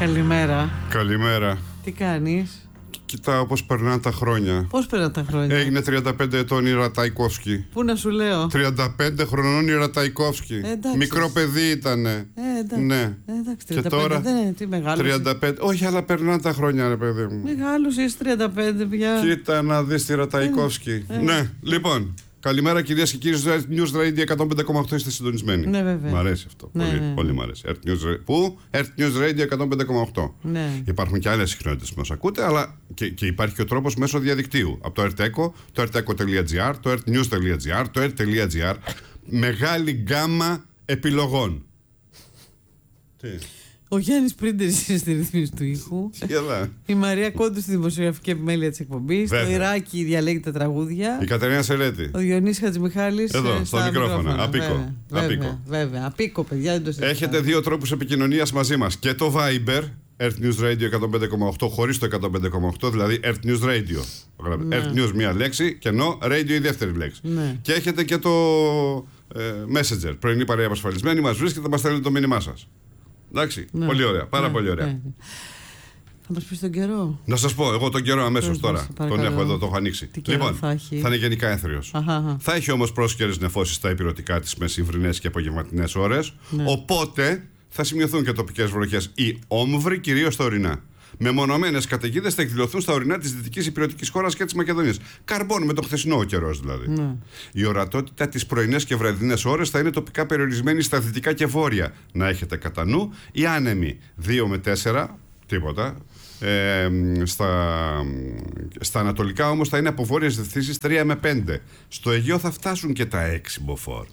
Καλημέρα. Καλημέρα. Τι κάνεις? Κοιτάω πώς περνάνε τα χρόνια. Πώς περνάνε τα χρόνια? Έγινε 35 ετών η Ραταϊκόφσκι. Πού να σου λέω? 35 χρονών η Ραταϊκόφσκι. Μικρό παιδί ήτανε. Εντάξει. Ναι. Εντάξει, 35 και τώρα δεν είναι, τι μεγάλος. 35. Όχι, αλλά περνάνε τα χρόνια, ρε παιδί μου. Μεγάλος είσαι 35 πια. Κοίτα να δεις τη Ραταϊκόφσκι. Ναι, λοιπόν. Καλημέρα κυρίες και κύριοι, News Radio 105,8 είστε συντονισμένοι. Ναι, βέβαια. Μ' αρέσει αυτό. Ναι, πολύ, ναι. πολύ μ' αρέσει. Πού? Earth News Radio 105,8. Ναι. Υπάρχουν και άλλες συχνότητες που μας ακούτε, αλλά και υπάρχει και ο τρόπος μέσω διαδικτύου. Από το Earth Echo, το earthecho.gr, το earthnews.gr, το earth.gr. Μεγάλη γκάμα επιλογών. Τι? Ο Γιάννης Πρίντερης είναι στη ρύθμιση του ήχου. Η Μαρία Κόντου στη δημοσιογραφική επιμέλεια της εκπομπής. Το Ιράκη διαλέγει τα τραγούδια. Η Κατερίνα Σελέτη. Ο Διονύσης Χατζημιχάλης. Εδώ, στο μικρόφωνο. Απίκο. Βέβαια. Απίκο, παιδιά, δεν το συζητάμε. Έχετε δύο τρόπους επικοινωνίας μαζί μας. Και το Viber, Earth News Radio 105,8, χωρίς το 105,8, δηλαδή Earth News Radio. Ναι. Earth News μία λέξη, και ενώ Radio η δεύτερη λέξη. Ναι. Και έχετε και το Messenger. Πρωινή παρέα απασφαλισμένη, μας βρίσκεται, μας στέλνετε το μήνυμά σας. Εντάξει, Ναι. πολύ ωραία, πάρα πολύ ωραία. Ναι. Θα μας πεις τον καιρό? Να σας πω, εγώ τον καιρό αμέσως τώρα. Τον έχω εδώ, το έχω ανοίξει. Λοιπόν, θα είναι γενικά έθριος. Θα έχει όμως πρόσκαιρες νεφώσεις στα υπηρετικά της μεσημβρινές και απογευματινές ώρες. Ναι. Οπότε θα σημειωθούν και τοπικές βροχές ή όμβροι, κυρίως στα ορεινά. Μεμονωμένες καταιγίδες θα εκδηλωθούν στα ορεινά της δυτικής υπηρετικής χώρας και της Μακεδονίας. Καρμπών με το χθεσινό ο καιρός δηλαδή. Ναι. Η ορατότητα τις πρωινές και βραδινές ώρες θα είναι τοπικά περιορισμένη στα δυτικά και βόρεια. Να έχετε κατά νου οι άνεμοι 2 με 4, τίποτα. Στα ανατολικά όμως θα είναι από βόρειες διευθύνσεις 3 με 5. Στο Αιγαίο θα φτάσουν και τα 6 μποφόρ.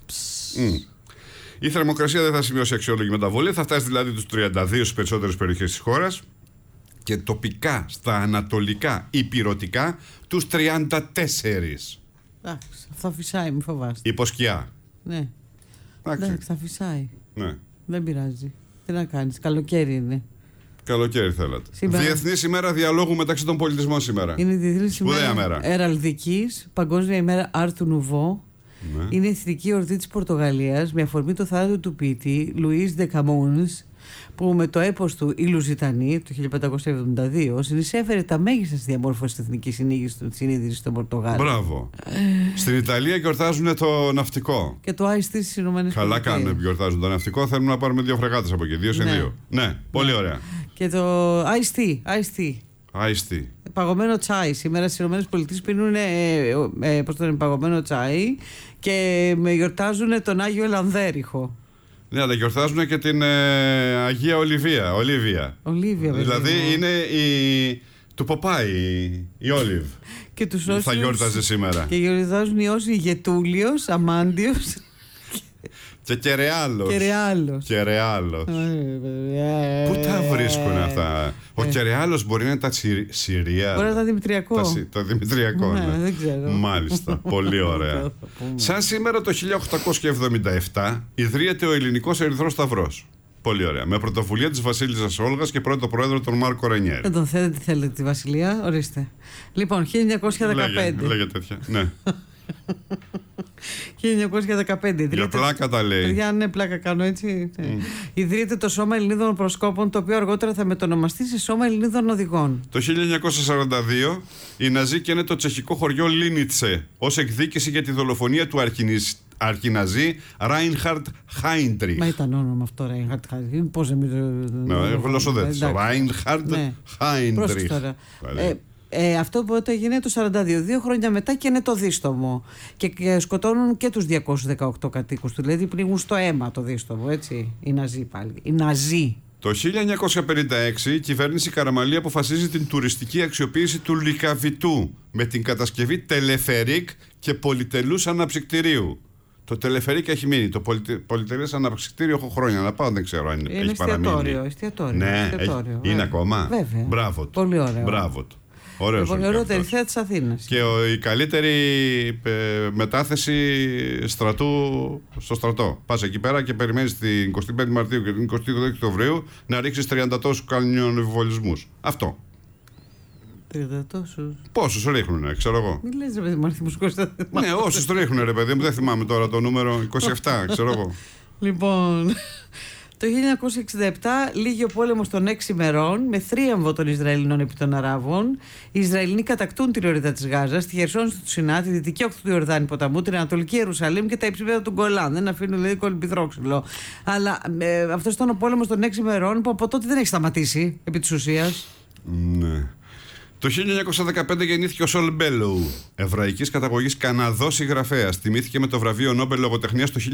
Η θερμοκρασία δεν θα σημειώσει αξιόλογη μεταβολή, θα φτάσει δηλαδή τους 32 στις περισσότερες περιοχές της χώρας και τοπικά στα ανατολικά υπηρωτικά τους 34. Εντάξει, θα φυσάει, μη φοβάστε. Υποσκιά. Ναι. Εντάξει, θα φυσάει. Ναι. Δεν πειράζει. Τι να κάνεις, καλοκαίρι είναι. Καλοκαίρι θέλατε. Διεθνής ημέρα διαλόγου μεταξύ των πολιτισμών σήμερα. Είναι Διεθνής ημέρα Εραλδικής, Παγκόσμια ημέρα Άρτου Νουβό. Ναι. Είναι η εθνική εορτή της Πορτογαλίας με αφορμή το θάνατο του ποιητή Λουίς Δε Καμούνς, που με το έπος του «Η Λουζιτανή» το 1572 συνεισέφερε τα μέγιστα στη διαμόρφωση της εθνικής συνείδησης στον Πορτογάλο. Μπράβο. Στην Ιταλία γιορτάζουν το ναυτικό. Και το Ice-T στις Ηνωμένες Πολιτείες. Καλά κάνουν που γιορτάζουν το ναυτικό. Θέλουμε να πάρουμε 2 φρεγάτες από εκεί. 2 σε 2. Ναι, πολύ ωραία. Και το Ice-T. Παγωμένο τσάι. Σήμερα στις Ηνωμένες Πολιτείες πίνουν παγωμένο τσάι και γιορτάζουν τον Άγιο Ελανδέριχο. Ναι, αλλά γιορτάζουν και την Αγία Ολίβια. Δηλαδή είναι του Ποπάι, η Όλιβ. Και τους όσους... θα γιόρταζε σήμερα. Και γιορτάζουν οι όσοι Γετούλιος, Αμάντιος και Κερεάλος. Πού τα βρίσκουν αυτά? Ο Κερεάλος μπορεί να είναι τα Συρία. Μπορεί να είναι Δημητριακό. Το Δημητριακό, ναι. Δεν ξέρω. Μάλιστα, πολύ ωραία. Σαν σήμερα το 1877 ιδρύεται ο Ελληνικός Ερυθρός Σταυρός. Πολύ ωραία. Με πρωτοβουλία της Βασίλισσας Όλγας και πρώτο πρόεδρο τον Μάρκο Ρενιέρ. Δεν τον θέλετε, θέλετε τη Βασιλεία, ορίστε. Λοιπόν, 1915. Λέγε τέτοια, ναι. 1915. Για πλάκα τα λέει. Για ναι, πλάκα κάνω έτσι. Ιδρύεται το Σώμα Ελληνίδων Προσκόπων, το οποίο αργότερα θα μετονομαστεί σε Σώμα Ελληνίδων Οδηγών. Το 1942 οι Ναζί καίνε το τσεχικό χωριό Λίνιτσε ως εκδίκηση για τη δολοφονία του αρχιναζί Ράινχαρντ Χάιντριχ. Μα ήταν όνομα αυτό, Ράινχαρντ Χάιντριχ. Πώς δεν μιλώ. Γλωσσοδέτης. Ράινχαρντ Χάιντριχ. Αυτό που έγινε το 42, 2 χρόνια μετά, και είναι το δίστομο. Και σκοτώνουν και τους 218 κατοίκους του. Δηλαδή πνίγουν στο αίμα το δίστομο, έτσι. Οι Ναζί πάλι. Οι Ναζί. Το 1956 η κυβέρνηση Καραμαλή αποφασίζει την τουριστική αξιοποίηση του Λυκαβητού με την κατασκευή τελεφερίκ και πολυτελούς αναψυκτηρίου. Το τελεφερίκ έχει μείνει. Το πολυτελές αναψυκτήριο έχω χρόνια να πάω, δεν ξέρω αν έχει παραμείνει. Εστιατόριο. Ναι, είναι ακόμα. Βέβαια. Μπράβο του. Πολύ ωραίο. Μπράβο του. Ωραίος η ωραιότερη θέα της Αθήνας. Και η καλύτερη μετάθεση στρατού στο στρατό. Πας εκεί πέρα και περιμένεις την 25η Μαρτίου και την 22η Οκτωβρίου να ρίξεις 30 τόσους κανιονεμβολισμούς. Αυτό. 30 τόσους. Πόσους ρίχνουνε, ξέρω εγώ. Μην λες ρε παιδί μου αριθμούς. Ναι, όσους ρίχνουνε ρε παιδί μου, δεν θυμάμαι τώρα το νούμερο 27, ξέρω εγώ. Λοιπόν, Το 1967 λύγει ο πόλεμος των 6 ημερών με θρίαμβο των Ισραηλινών επί των Αράβων. Οι Ισραηλινοί κατακτούν την ορειτά της Γάζας, τη Χερσόνησο του Σινά, τη δυτική όχθη του Ιορδάνη ποταμού, την Ανατολική Ιερουσαλήμ και τα υψίπεδα του Γκολάν. Δεν αφήνουν δηλαδή κολυμπιδρόξυλο. Αλλά αυτό ήταν ο πόλεμος των 6 ημερών που από τότε δεν έχει σταματήσει επί της ουσίας. Ναι. Το 1915 γεννήθηκε ο Σολ Μπέλοου, εβραϊκής καταγωγής Καναδός συγγραφέας. Τιμήθηκε με το βραβείο Νόμπελ Λογοτεχνίας το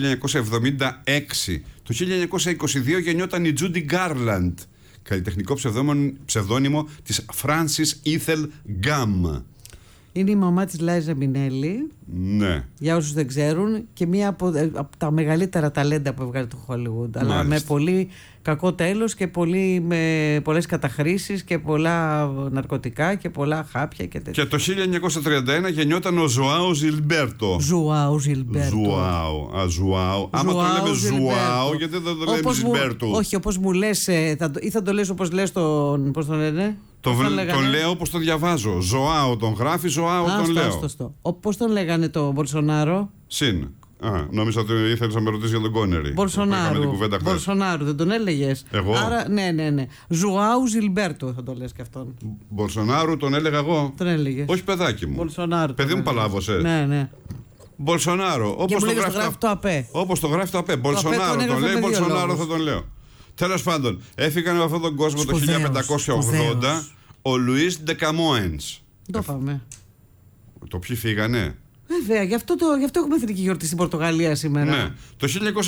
1976. Το 1922 γεννιόταν η Τζούντι Γκάρλαντ, καλλιτεχνικό ψευδόνυμο της Φράνσις Ήθελ Γκάμ. Είναι η μαμά της Λάιζα Μινέλη. Ναι. Για όσους δεν ξέρουν, και μία από τα μεγαλύτερα ταλέντα που έβγαλε το Hollywood. Αλλά με πολύ κακό τέλος και με πολλές καταχρήσεις και πολλά ναρκωτικά και πολλά χάπια και τέτοια. Και το 1931 γεννιόταν ο Ζωάου Ζιλμπέρτο. Ζουάου Ζιλμπέρτο. Ζουάου. Άμα το λέμε Ζουάου, γιατί δεν το λέμε Ζιλμπέρτο? Όχι, όπως μου λες, ή θα το λες όπως λες τον. Πώς τον λένε? Τον λέω όπως το διαβάζω. Ζωάου τον γράφει, Ζωάου τον λέω. Πώς τον λέγανε το Μπολσονάρο? Συν. Νόμιζα ότι ήθελες να με ρωτήσεις για τον Κόνερι. Μπολσονάρο, δεν τον έλεγες? Εγώ. Άρα, ναι. Ζουάου Ζιλμπέρτο θα το λες και αυτόν. Μπολσονάρο τον έλεγα εγώ. Τον έλεγες. Όχι, παιδάκι μου. Μπολσονάρο. Παιδί μου παλάβωσες. Ναι. Μπολσονάρο. Όπως το γράφει το ΑΠΕ. Όπως το γράφει το ΑΠΕ. Μπολσονάρο τον λέει, Μπολσονάρο θα τον λέω. Τέλος πάντων, έφυγαν με αυτόν τον κόσμο το 1580 ο Λουίς Ντεκαμόενς. Το πάμε. Το ποιοι φύγανε? Βέβαια, γι' αυτό έχουμε εθνική γιορτή στην Πορτογαλία σήμερα. Ναι. Το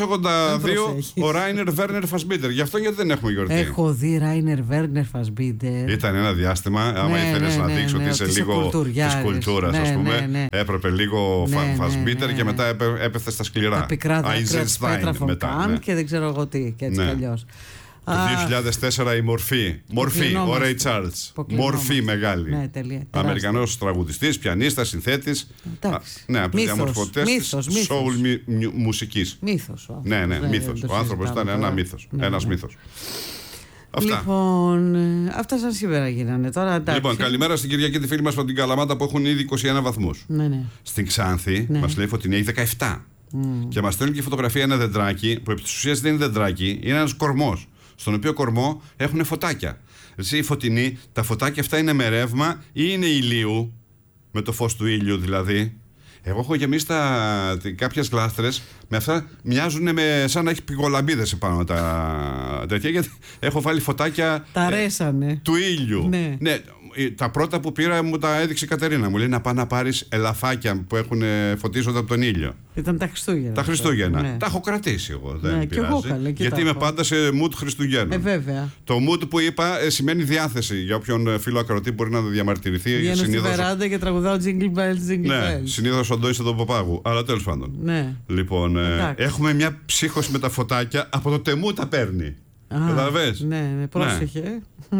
1982 ο Ράινερ Βέρνερ Φασμπίντερ. Γι' αυτό γιατί δεν έχουμε γιορτή. Έχω δει Ράινερ Βέρνερ Φασμπίντερ. Ήταν ένα διάστημα, άμα ήθελες να δείξεις ότι είσαι λίγο της κουλτούρας, ας πούμε, έπρεπε λίγο Φασμπίντερ και μετά έπεθε στα σκληρά. Τα πικρά δάκρυα της Πέτρα Φονκάν και δεν ξέρω εγώ τι, και έτσι κι αλλιώς. Το 2004 η Μορφή, ο Ρέι Τσάρλς. Μορφή μεγάλη. Ναι, τελεία. Αμερικανός τραγουδιστής, πιανίστας, συνθέτης. Ναι, από τους διαμορφωτές της soul μουσικής. Μύθος. Ναι, μύθος. Ο άνθρωπος ήταν ένα μύθος. Ένας μύθος. Αυτά. Λοιπόν, αυτά σαν σήμερα γίνανε τώρα. Εντάξει. Λοιπόν, καλημέρα στην Κυριακή τη φίλη μας από την Καλαμάτα που έχουν ήδη 21 βαθμούς. Ναι. Στην Ξάνθη μας λέει ότι είναι 17. Και μας στέλνει και φωτογραφία ένα δεντράκι που επί της ουσίας δεν είναι δεντράκι, είναι ένας κορμός. Στον οποίο κορμό έχουν φωτάκια. Εσύ οι φωτεινοί, τα φωτάκια αυτά είναι με ρεύμα ή είναι ηλίου, με το φως του ήλιου δηλαδή. Εγώ έχω γεμίσει κάποιες γλάστρες με αυτά, μοιάζουν σαν να έχει πυγολαμπίδες επάνω τα τέτοια, γιατί έχω βάλει φωτάκια του ήλιου. Ναι. Τα πρώτα που πήρα μου τα έδειξε η Κατερίνα. Μου λέει να πάω να πάρεις ελαφάκια που φωτίζονται από τον ήλιο. Ήταν τα Χριστούγεννα. Τα Χριστούγεννα. Ναι. Τα έχω κρατήσει εγώ. Δεν πειράζει. Γιατί είμαι πάντα σε mood Χριστουγέννων. Βέβαια. Το mood που είπα σημαίνει διάθεση. Για όποιον φίλο ακροατή μπορεί να διαμαρτυρηθεί. Βγαίνω στη βεράντα και τραγουδάω Jingle Bells, Jingle Bells. Ναι, συνήθως ο Ντόις τον Παπάγου. Αλλά τέλος πάντων. Ναι. Λοιπόν, έχουμε μια ψύχωση με τα φωτάκια. Από το τεμού τα παίρνει. Καταλαβες? Ναι, πρόσεχε.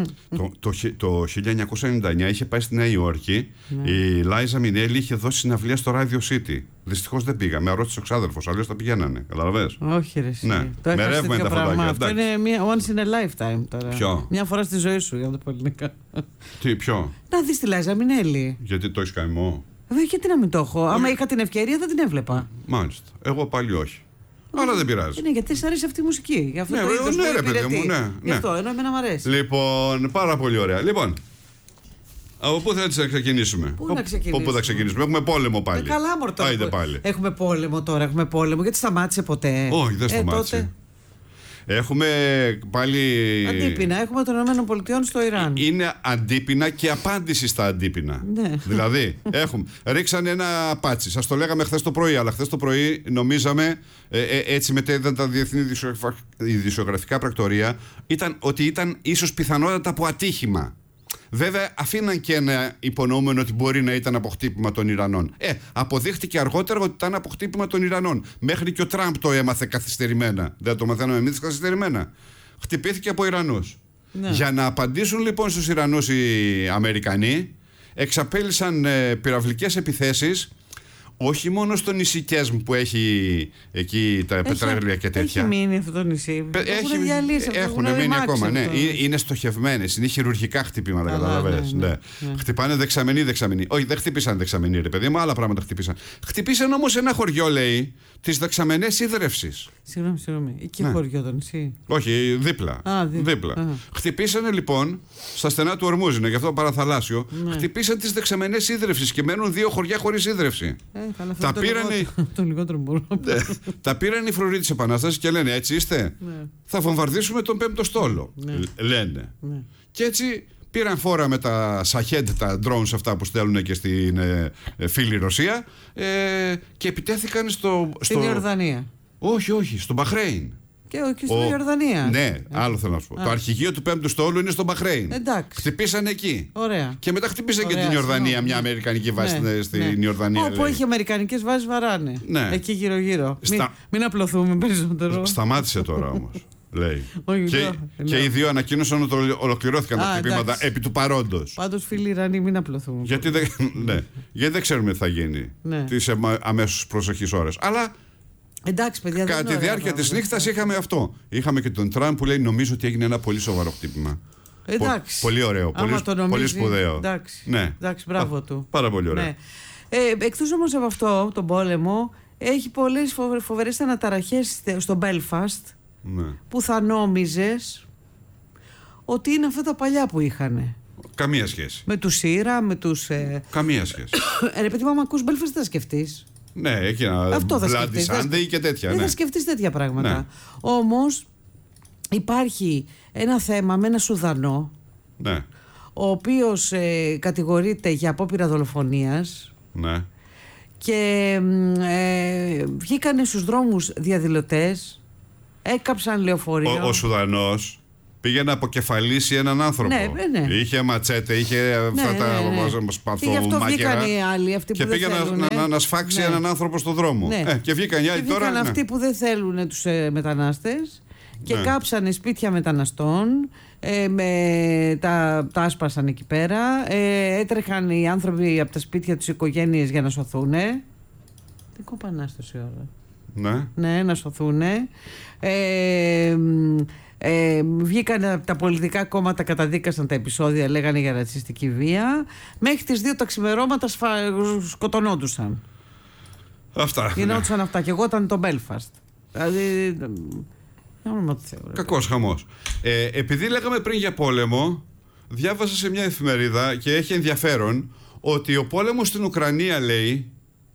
Το 1999 είχε πάει στη Νέα Υόρκη. Η Λάιζα Μινέλη είχε δώσει συναυλία στο Radio City. Δυστυχώς δεν πήγα. Με ρώτησε ο ξάδερφος. Αλλιώς τα πηγαίνανε. Καταλαβες? Όχι, ρε. Ναι. Με ρεύμα είναι τα φωτάκια. Αυτό είναι once in a lifetime τώρα. Ποιο? Μια φορά στη ζωή σου, για να το πω ελληνικά. Τι, ποιο? Να δεις τη Λάιζα Μινέλη. Γιατί το έχεις καημό? Γιατί να μην το έχω? Άμα είχα την ευκαιρία θα την έβλεπα. Μάλιστα. Εγώ πάλι όχι. Αλλά δεν πειράζει. Ναι, γιατί σ' αρέσει αυτή η μουσική. Γι' αυτό το είδος που υπηρετεί. Γι' αυτό, ενώ εμένα μου αρέσει. Λοιπόν, πάρα πολύ ωραία. Λοιπόν, από πού θέλετε να ξεκινήσουμε? Πού θα ξεκινήσουμε? Έχουμε πόλεμο πάλι. Καλά, μορτό. Έχουμε πόλεμο τώρα, γιατί σταμάτησε ποτέ? Όχι, δεν σταμάτησε. Τότε... Έχουμε πάλι. Αντίπεινα, έχουμε των ΗΠΑ στο Ιράν. Είναι αντίπεινα και απάντηση στα αντίπεινα. Ναι. Δηλαδή, ρίξανε ένα πάτσι. Σας το λέγαμε χθες το πρωί, αλλά χθες το πρωί νομίζαμε, έτσι μετέδιδαν τα διεθνή ειδησιογραφικά πρακτορία, ότι ήταν ίσως πιθανότατα από ατύχημα. Βέβαια, αφήναν και ένα υπονοούμενο ότι μπορεί να ήταν από χτύπημα των Ιρανών. Αποδείχτηκε αργότερα ότι ήταν από χτύπημα των Ιρανών. Μέχρι και ο Τραμπ το έμαθε καθυστερημένα. Δεν το μαθαίνουμε εμείς καθυστερημένα. Χτυπήθηκε από Ιρανούς. Ναι. Για να απαντήσουν λοιπόν στους Ιρανούς οι Αμερικανοί, εξαπέλυσαν πυραυλικές επιθέσεις, όχι μόνο στο νησί Κέσμ που έχει εκεί τα πετρέλαια και τέτοια. Έχει μείνει αυτό το νησί. Έχουν μείνει ακόμα. Ναι. Είναι στοχευμένες, είναι χειρουργικά χτυπήματα. Καταλαβαίνεις. Ναι. Χτυπάνε δεξαμενή. Όχι, δεν χτύπησαν δεξαμενή, ρε παιδί μου, άλλα πράγματα χτύπησαν. Χτυπήσαν όμως ένα χωριό, λέει, τις δεξαμενές ίδρευσης. Συγγνώμη. Εκεί χωριό το νησί. Όχι, δίπλα. Δίπλα. Χτυπήσανε λοιπόν στα στενά του Ορμούζ, γι' αυτό παραθαλάσσιο. Χτυπήσαν τις δεξαμενές ίδρευσης και μένουν 2 χωριά χωρίς ίδρυυση. Τα πήραν οι φρουροί της Επανάστασης και λένε: έτσι είστε, θα βομβαρδίσουμε τον 5ο στόλο. Λένε. Και έτσι πήραν φόρα με τα Σαχέντ, τα drones αυτά που στέλνουν και στην φίλη Ρωσία, και επιτέθηκαν στην Ιορδανία. Όχι, στο Μπαχρέιν. Και όχι στην Ιορδανία. Ναι, άλλο θέλω να σου πω. Το αρχηγείο του 5ου στόλου είναι στο Μπαχρέιν. Χτυπήσαν εκεί. Ωραία. Και μετά χτυπήσαν και την Ιορδανία, μια αμερικανική βάση στην Ιορδανία. Όπου έχει αμερικανικές βάσεις βαράνε. Εκεί γύρω-γύρω. Μην απλωθούμε περισσότερο. Σταμάτησε τώρα όμως. Λέει. Και οι δύο ανακοίνωσαν ότι ολοκληρώθηκαν τα χτυπήματα επί του παρόντος. Πάντως, φίλοι Ιρανοί, μην απλωθούμε. Γιατί δεν ξέρουμε τι θα γίνει τις αμέσως προσεχείς ώρες. Αλλά εντάξει, παιδιά, κατά τη διάρκεια της νύχτας είχαμε αυτό. Είχαμε και τον Τραμπ που λέει: νομίζω ότι έγινε ένα πολύ σοβαρό χτύπημα. Εντάξει. Πολύ ωραίο, πολύ σπουδαίο. Εντάξει, μπράβο του. Πάρα πολύ ωραίο. Εκτός όμως από αυτό, τον πόλεμο, έχει πολλές φοβερές αναταραχές στο Belfast. Που θα νόμιζες ότι είναι αυτά τα παλιά που είχανε. Καμία σχέση. Με τους Σύρα, με τους. Καμία σχέση. Ρε παιδί μου, άμα ακούς Belfast, δεν θα σκεφτείς. Ναι, έχει ένα Bloody Sunday και τέτοια. Δεν θα σκεφτείς τέτοια πράγματα. Όμως υπάρχει ένα θέμα με ένα Σουδανό, ο οποίος κατηγορείται για απόπειρα δολοφονίας. Και βγήκανε στους δρόμους διαδηλωτές. Έκαψαν λεωφορείο. Ο Σουδανός πήγε να αποκεφαλίσει έναν άνθρωπο. Είχε ματσέτε, είχε αυτά τα σπαθομάκερα. Και πήγε να σφάξει έναν άνθρωπο στον δρόμο. Και βγήκαν οι άλλοι τώρα. Βγήκαν αυτοί που δεν θέλουν τους μετανάστες και κάψανε σπίτια μεταναστών. Τα άσπασαν εκεί πέρα. Έτρεχαν οι άνθρωποι από τα σπίτια τους, οικογένειες, για να σωθούνε. Δεν κοπανάσταση όλα. Ναι, να σωθούνε. Βγήκαν τα πολιτικά κόμματα, καταδίκασαν τα επεισόδια, λέγανε για ρατσιστική βία. Μέχρι τις 2 τα ξημερώματα σκοτωνόντουσαν. Αυτά. Γινόντουσαν αυτά. Και εγώ ήταν το Belfast. Δηλαδή. Κακός χαμός. Επειδή λέγαμε πριν για πόλεμο, διάβασα σε μια εφημερίδα και έχει ενδιαφέρον ότι ο πόλεμος στην Ουκρανία, λέει,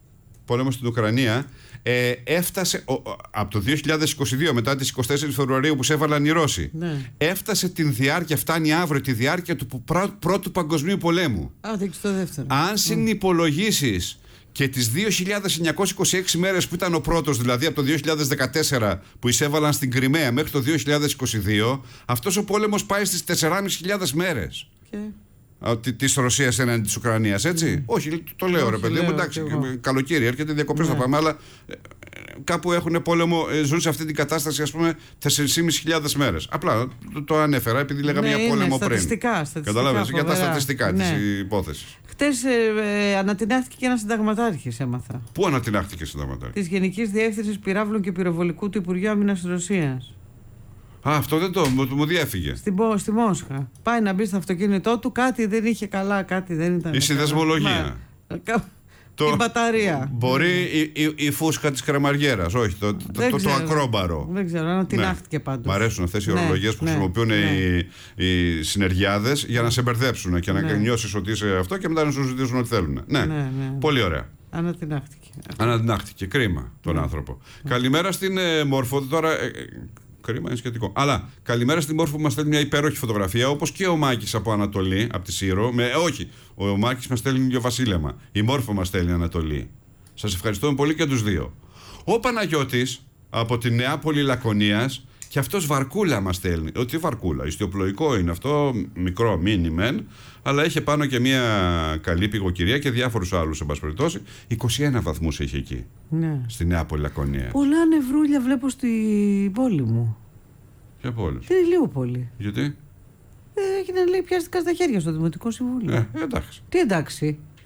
έφτασε από το 2022, μετά τις 24 Φεβρουαρίου που σε έβαλαν οι Ρώσοι, έφτασε την διάρκεια, φτάνει αύριο τη διάρκεια του πρώτου παγκοσμίου πολέμου. Το δεύτερο. Αν συνυπολογίσεις και τις 2.926 μέρες που ήταν ο πρώτος, δηλαδή από το 2014 που εισέβαλαν στην Κριμαία μέχρι το 2022, αυτός ο πόλεμος πάει στις 4.500 μέρες. Της Ρωσίας έναντι της Ουκρανίας, έτσι. Όχι, το λέω, ρε παιδί μου, εντάξει, καλοκαίρι έρχεται, διακοπές θα πάμε, αλλά κάπου έχουν πόλεμο, ζουν σε αυτή την κατάσταση, ας πούμε, 4.500 μέρες. Απλά το ανέφερα επειδή λέγαμε για πόλεμο πριν. Καταλάβες, για τα στατιστικά της υπόθεσης. Χτες ανατινάχθηκε και ένας συνταγματάρχης, έμαθα. Πού ανατινάχθηκε συνταγματάρχης? Της Γενικής Διεύθυνσης Πυράβλων και Πυροβολικού του Υπουργείου Άμυνας της Ρωσίας. Αυτό δεν μου διέφυγε. Στη Μόσχα. Πάει να μπει στο αυτοκίνητό του, κάτι δεν είχε καλά, κάτι δεν ήταν. Η συνδεσμολογία. Την μπαταρία. Μπορεί η φούσκα της κρεμαριέρας, όχι το ακρόμπαρο. Δεν ξέρω, ανατινάχθηκε πάντως. Μ' αρέσουν αυτές οι ορολογίες που χρησιμοποιούν οι συνεργιάδες για να σε μπερδέψουν και να νιώσεις ότι είσαι αυτό και μετά να σου ζητήσουν ό,τι θέλουν. Ναι, πολύ ωραία. Ανατινάχθηκε. Κρίμα τον άνθρωπο. Καλημέρα στην Μόρφο. Τώρα. Κρίμα, είναι σχετικό. Αλλά καλημέρα στην Μόρφο που μας στέλνει μια υπέροχη φωτογραφία, όπως και ο Μάκης από Ανατολή, από τη Σύρο. Όχι, ο Μάκης μας στέλνει ίδιο βασίλεμα. Η Μόρφο μας στέλνει Ανατολή. Σας ευχαριστούμε πολύ και τους δύο. Ο Παναγιώτης από τη Νεάπολη Λακωνίας, και αυτός βαρκούλα μας στέλνει. Τι βαρκούλα, ιστιοπλοϊκό είναι αυτό, μικρό, μίνι μεν, αλλά είχε πάνω και μια καλή πηγοκυρία και διάφορους άλλους, εν πάση περιπτώσει. 21 βαθμούς έχει εκεί. Ναι. Στη Νεάπολη Λακωνία. Πολλά νευρούλια βλέπω στην πόλη μου. Ποια πόλη? Την Ηλιούπολη. Γιατί? Έγινε, λέει, πιάστηκα στα χέρια στο Δημοτικό Συμβούλιο. Εντάξει. Τι εντάξει?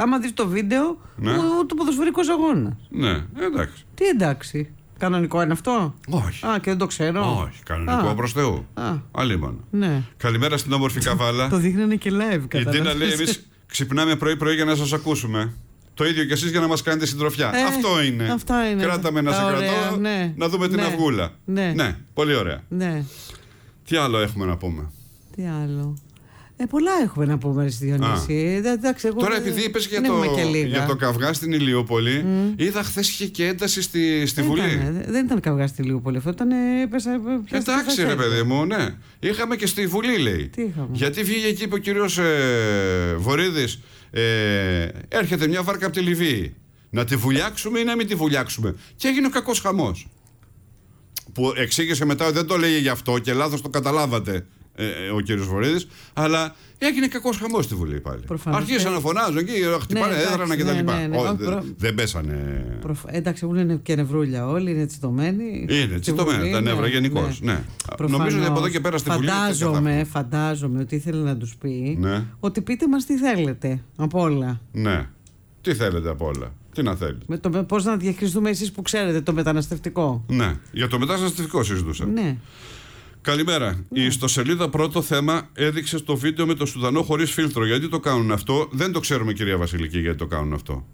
Άμα δεις το βίντεο, το ποδοσφαιρικός αγώνα. Ναι, εντάξει. Τι εντάξει. Κανονικό είναι αυτό? Όχι. Και δεν το ξέρω. Όχι, κανονικό προς Θεού. Αλίμονο. Ναι. Καλημέρα στην όμορφη Καβάλα. Το δείχνανε και live. Η Ντίνα λέει: εμείς ξυπνάμε πρωί-πρωί για να σας ακούσουμε. Το ίδιο κι εσείς για να μας κάνετε συντροφιά. Αυτό είναι. Αυτά είναι. Κράταμε να σε κρατώ, να δούμε την αυγούλα. Ναι, πολύ ωραία. Ναι. Τι άλλο έχουμε να πούμε? Τι άλλο? Πολλά έχουμε να πούμε, Διονύση. Τώρα, επειδή είπες για το καυγά στην Ηλιούπολη, είδα χθες είχε και ένταση στη Βουλή. Δεν ήταν καυγά στην Ηλιούπολη, αυτό ήταν. Εντάξει, ρε παιδί μου, ναι. Είχαμε και στη Βουλή, λέει. Τι είχαμε? Γιατί βγήκε εκεί ο κύριος Βορίδης, έρχεται μια βάρκα από τη Λιβύη. Να τη βουλιάξουμε ή να μην τη βουλιάξουμε? Και έγινε ο κακός χαμός. Που εξήγησε μετά ότι δεν το λέγε γι' αυτό και λάθος το καταλάβατε. Ο κύριος Βορίδης, αλλά έγινε κακός χαμός στη Βουλή πάλι. Αρχίσαν να φωνάζουν εκεί, χτυπάνε έδρανα κτλ. Δεν πέσανε. Εντάξει, είναι και νευρούλια όλοι, είναι τσιτωμένοι. Είναι τσιτωμένα τα νεύρα γενικώς. Νομίζω ότι από εδώ και πέρα στη Βουλή. Φαντάζομαι ότι ήθελε να τους πει ότι πείτε μας τι θέλετε από όλα. Ναι. Τι θέλετε από όλα? Τι να θέλετε? Πώς να διαχειριστούμε εσείς που ξέρετε το μεταναστευτικό? Ναι, για το μεταναστευτικό συζητούσα. Ναι. Καλημέρα. Η ιστοσελίδα Πρώτο Θέμα έδειξε το βίντεο με το Σουδανό χωρίς φίλτρο. Γιατί το κάνουν αυτό? Δεν το ξέρουμε, κυρία Βασιλική, γιατί το κάνουν αυτό.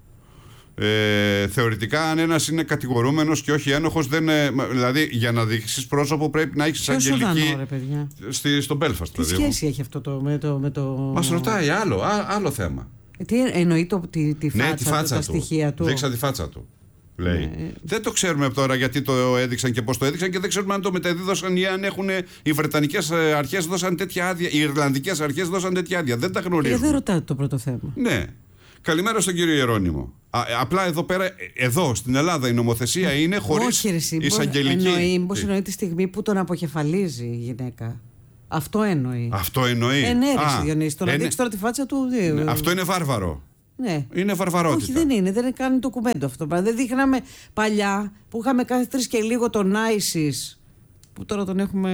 Θεωρητικά, αν ένας είναι κατηγορούμενος και όχι ένοχος, δηλαδή για να δείξεις πρόσωπο πρέπει να έχεις αγγελική. Στο Belfast. Τι σχέση έχει αυτό με το. Μας ρωτάει άλλο θέμα. Τι εννοεί τη φάτσα του, τα στοιχεία του? Δείξα τη φάτσα του. Λέει. Δεν το ξέρουμε τώρα γιατί το έδειξαν και πώς το έδειξαν και δεν ξέρουμε αν το μεταδίδωσαν ή αν έχουν οι Βρετανικές αρχές δώσαν τέτοια άδεια, οι Ιρλανδικές αρχές δώσαν τέτοια άδεια. Δεν τα γνωρίζουμε. Και δεν ρωτάτε το πρώτο θέμα. Ναι. Καλημέρα στον κύριο Ιερώνυμο. Απλά εδώ πέρα, εδώ στην Ελλάδα η νομοθεσία είναι χωρίς εισαγγελική. Μήπως εννοεί τη στιγμή που τον αποκεφαλίζει η γυναίκα. Αυτό εννοεί. Αυτό εννοεί. Ναι, Διονύση, το να δείξει τώρα τη φάτσα του. Ναι, αυτό είναι βάρβαρο. Ναι. Είναι βαρβαρότητα. Όχι, δεν είναι. Δεν κάνει ντοκουμέντο αυτό. Δεν δείχναμε παλιά που είχαμε κάθε 3 και λίγο τον ISIS. Που τώρα τον έχουμε.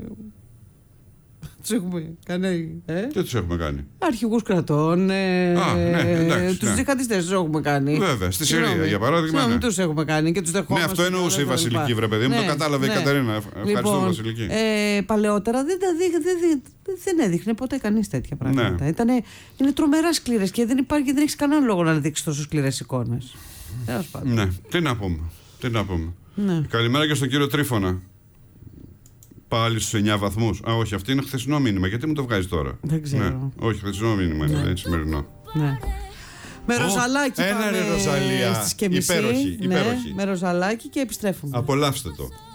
Τους έχουμε κάνει. Τι τους έχουμε κάνει? Αρχηγούς κρατών. Τους τζιχαντιστές τους έχουμε κάνει. Βέβαια. Στη Συρία, για παράδειγμα. Ναι, τους έχουμε κάνει και τους δεχόμαστε. Ναι, αυτό εννοούσε η Βασιλική, βρε παιδί μου. Το κατάλαβε η Κατερίνα. Ευχαριστώ, Βασιλική. Παλαιότερα δεν έδειχνε ποτέ κανείς τέτοια πράγματα. Είναι τρομερά σκληρές και δεν έχεις κανένα λόγο να δείξεις τόσο σκληρές εικόνες. Ναι, τι να πούμε. Καλημέρα και στον κύριο Τρίφωνα. Πάλι στους 9 βαθμούς. Όχι, αυτή είναι χθεσινό μήνυμα. Γιατί μου το βγάζει τώρα? Δεν ξέρω. Ναι. Όχι, χθεσινό μήνυμα είναι σημερινό. Ναι. Με Ροζαλάκι πάμε στις και μισή. Υπέροχη. Με Ροζαλάκι και επιστρέφουμε. Απολαύστε το.